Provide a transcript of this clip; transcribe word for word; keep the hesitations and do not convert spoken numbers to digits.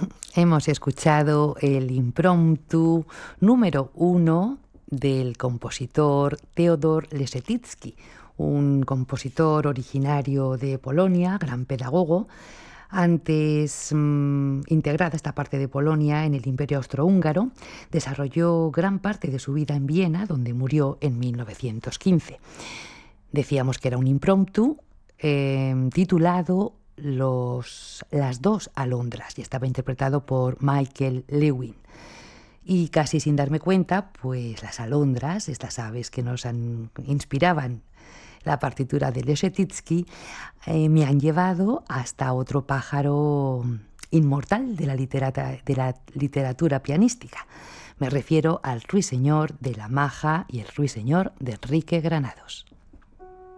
Hemos escuchado el impromptu número uno del compositor Teodor Lesetitsky, un compositor originario de Polonia, gran pedagogo. Antes, mmm, integrada esta parte de Polonia en el Imperio Austrohúngaro, desarrolló gran parte de su vida en Viena, donde murió en mil novecientos quince. Decíamos que era un impromptu eh, titulado Los, Las dos alondras, y estaba interpretado por Michael Lewin. Y casi sin darme cuenta, pues las alondras, estas aves que nos han, inspiraban la partitura de Lesetitsky, eh, me han llevado hasta otro pájaro inmortal de la, literata, de la literatura pianística. Me refiero al Ruiseñor de la Maja y el Ruiseñor de Enrique Granados.